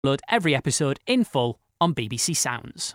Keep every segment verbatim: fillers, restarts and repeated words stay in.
Download every episode in full on B B C Sounds.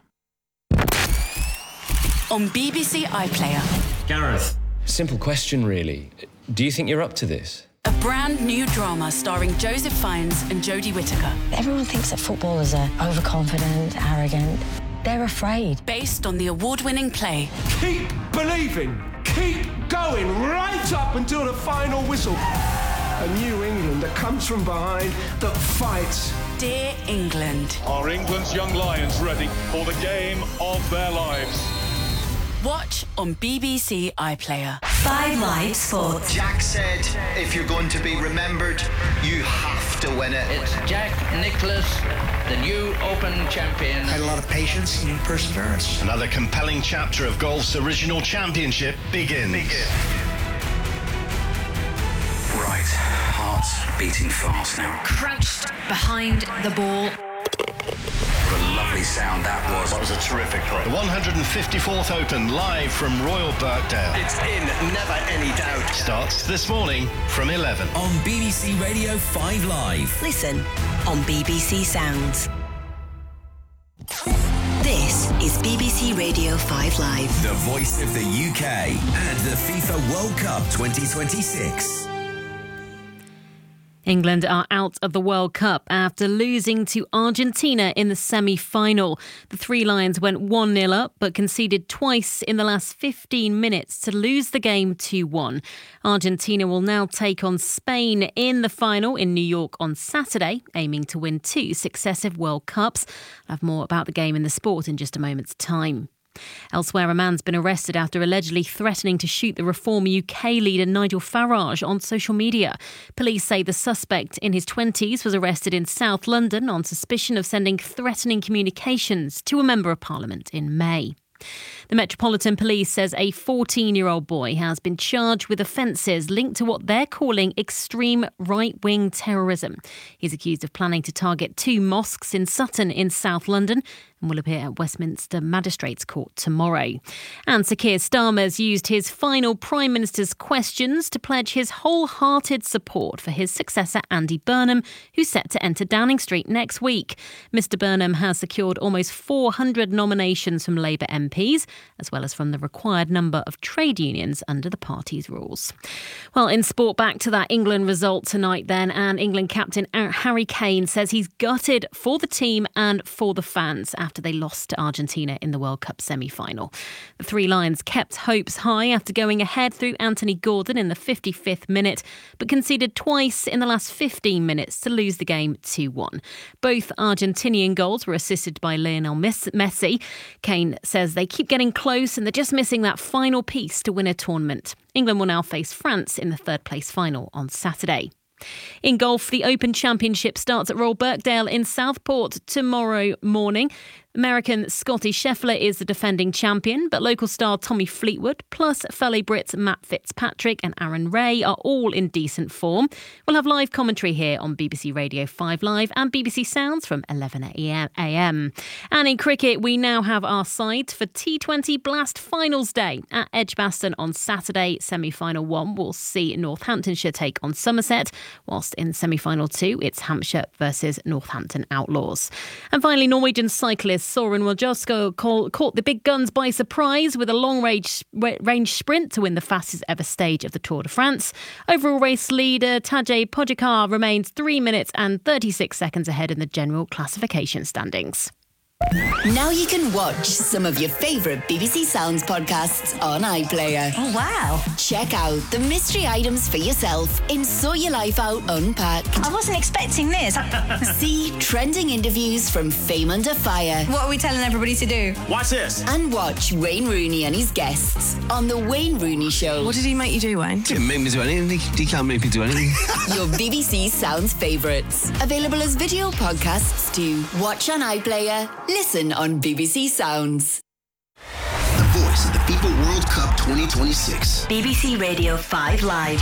On B B C iPlayer. Gareth. Simple question, really. Do you think you're up to this? A brand new drama starring Joseph Fiennes and Jodie Whittaker. Everyone thinks that footballers are overconfident, arrogant. They're afraid. Based on the award-winning play. Keep believing. Keep going right up until the final whistle. A new England that comes from behind, that fights. Dear England. Are England's young lions ready for the game of their lives? Watch on B B C iPlayer. Five Live Sports. Jack said, if you're going to be remembered, you have to win it. It's Jack Nicklaus, the new Open champion. Had a lot of patience and perseverance. Another compelling chapter of golf's original championship begins. Begin. Right, heart's beating fast now. Crouched behind the ball. What a lovely sound that was. That was a terrific play. The one hundred fifty-fourth Open, live from Royal Birkdale. It's in, never any doubt. Starts this morning from eleven. On B B C Radio five Live. Listen on B B C Sounds. This is B B C Radio five Live. The voice of the U K and the FIFA World Cup twenty twenty-six. England are out of the World Cup after losing to Argentina in the semi-final. The Three Lions went one nil up but conceded twice in the last fifteen minutes to lose the game two one. Argentina will now take on Spain in the final in New York on Saturday, aiming to win two successive World Cups. I'll have more about the game in the sport in just a moment's time. Elsewhere, a man's been arrested after allegedly threatening to shoot the Reform U K leader Nigel Farage on social media. Police say the suspect in his twenties was arrested in South London on suspicion of sending threatening communications to a Member of Parliament in May. The Metropolitan Police says a fourteen-year-old boy has been charged with offences linked to what they're calling extreme right-wing terrorism. He's accused of planning to target two mosques in Sutton in South London and will appear at Westminster Magistrates Court tomorrow. And Sir Keir Starmer's used his final Prime Minister's questions to pledge his wholehearted support for his successor Andy Burnham, who's set to enter Downing Street next week. Mr Burnham has secured almost four hundred nominations from Labour M Ps, as well as from the required number of trade unions under the party's rules. Well, in sport, back to that England result tonight then, and England captain Harry Kane says he's gutted for the team and for the fans after they lost to Argentina in the World Cup semi-final. The Three Lions kept hopes high after going ahead through Anthony Gordon in the fifty-fifth minute, but conceded twice in the last fifteen minutes to lose the game two one. Both Argentinian goals were assisted by Lionel Messi. Kane says they keep getting close and they're just missing that final piece to win a tournament. England will now face France in the third place final on Saturday. In golf, the Open Championship starts at Royal Birkdale in Southport tomorrow morning. American Scotty Scheffler is the defending champion, but local star Tommy Fleetwood, plus fellow Brits Matt Fitzpatrick and Aaron Ray are all in decent form. We'll have live commentary here on B B C Radio five Live and B B C Sounds from eleven a m. And in cricket, we now have our sides for T twenty Blast Finals Day. At Edgbaston on Saturday, semi-final one will see Northamptonshire take on Somerset, whilst in semi-final two, it's Hampshire versus Northampton Outlaws. And finally, Norwegian cyclist Soren Wojcicki caught the big guns by surprise with a long-range range sprint to win the fastest ever stage of the Tour de France. Overall race leader Tadej Pogačar remains three minutes and thirty-six seconds ahead in the general classification standings. Now you can watch some of your favourite B B C Sounds podcasts on iPlayer. Oh, wow. Check out the mystery items for yourself in Sort Your Life Out Unpacked. I wasn't expecting this. See trending interviews from Fame Under Fire. What are we telling everybody to do? What's this? And watch Wayne Rooney and his guests on The Wayne Rooney Show. What did he make you do, Wayne? He didn't make me do anything. He can't make me do anything. Your B B C Sounds favourites. Available as video podcasts too. Watch on iPlayer. Listen on B B C Sounds. The voice of the FIFA World Cup twenty twenty-six. B B C Radio five Live.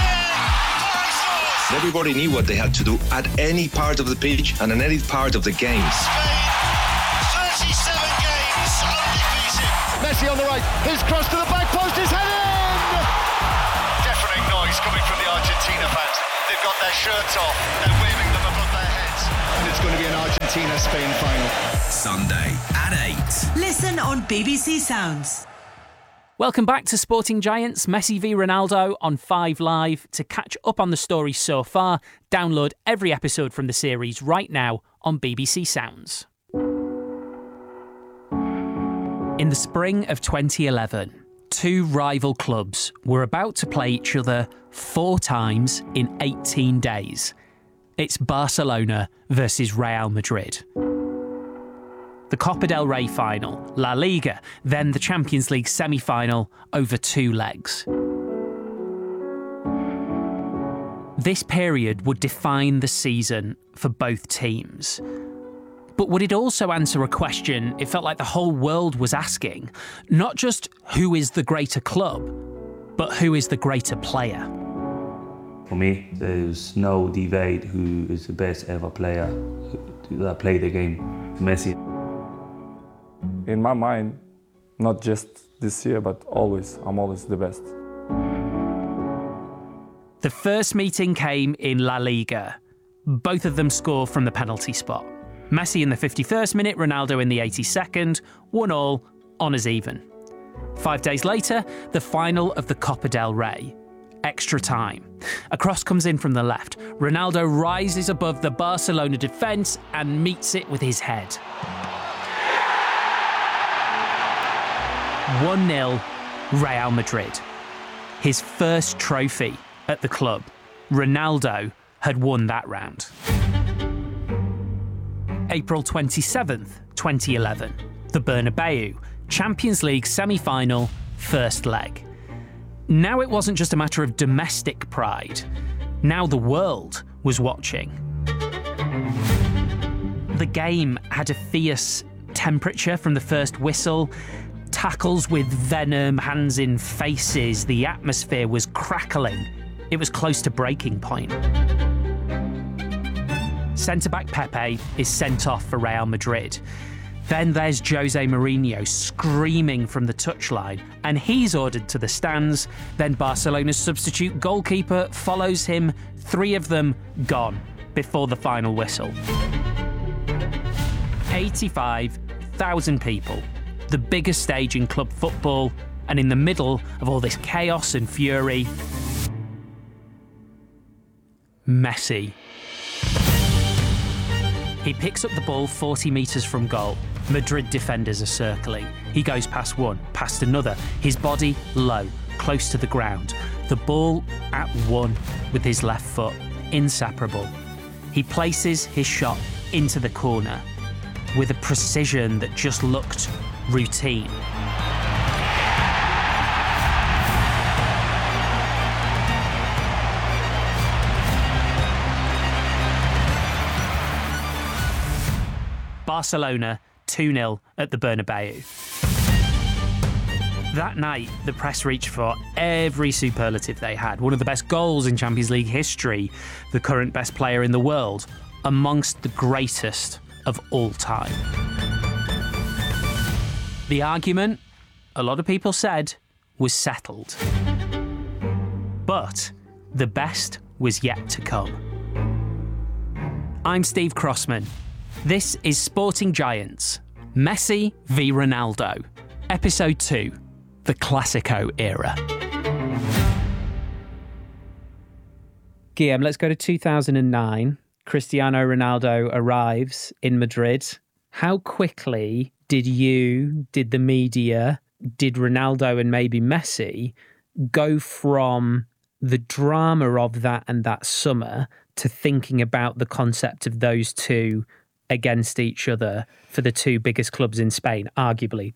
Everybody knew what they had to do at any part of the pitch and in any part of the game. thirty-seven games undefeated. Messi on the right. His cross to the back post is headed. Deafening noise coming from the Argentina fans. They've got their shirts off. They're waving them above their heads. And it's going to be an Argentina Argentina-Spain final. Sunday at eight. Listen on B B C Sounds. Welcome back to Sporting Giants, Messi v Ronaldo on five Live. To catch up on the story so far, download every episode from the series right now on B B C Sounds. In the spring of twenty eleven, two rival clubs were about to play each other four times in eighteen days. It's Barcelona versus Real Madrid. The Copa del Rey final, La Liga, then the Champions League semi-final over two legs. This period would define the season for both teams. But would it also answer a question it felt like the whole world was asking? Not just who is the greater club, but who is the greater player? For me, there's no debate who is the best ever player that played the game. Messi. In my mind, not just this year, but always, I'm always the best. The first meeting came in La Liga. Both of them score from the penalty spot. Messi in the fifty-first minute, Ronaldo in the eighty-second, one all, honours even. Five days later, the final of the Copa del Rey. Extra time. A cross comes in from the left. Ronaldo rises above the Barcelona defence and meets it with his head. one nil, Real Madrid. His first trophy at the club. Ronaldo had won that round. April twenty-seventh, twenty eleven. The Bernabeu, Champions League semi-final, first leg. Now it wasn't just a matter of domestic pride. Now the world was watching. The game had a fierce temperature from the first whistle. Tackles with venom, hands in faces. The atmosphere was crackling. It was close to breaking point. Centre-back Pepe is sent off for Real Madrid. Then there's Jose Mourinho screaming from the touchline, and he's ordered to the stands. Then Barcelona's substitute goalkeeper follows him, three of them gone before the final whistle. eighty-five thousand people, the biggest stage in club football, and in the middle of all this chaos and fury, Messi. He picks up the ball forty metres from goal. Madrid defenders are circling. He goes past one, past another, his body low, close to the ground. The ball at one with his left foot, inseparable. He places his shot into the corner with a precision that just looked routine. Barcelona two nil at the Bernabeu. That night, the press reached for every superlative they had. One of the best goals in Champions League history, the current best player in the world, amongst the greatest of all time. The argument, a lot of people said, was settled. But the best was yet to come. I'm Steve Crossman. This is Sporting Giants, Messi v Ronaldo, Episode two, the Classico Era. Guillaume, let's go to two thousand nine. Cristiano Ronaldo arrives in Madrid. How quickly did you, did the media, did Ronaldo and maybe Messi go from the drama of that and that summer to thinking about the concept of those two against each other for the two biggest clubs in Spain, arguably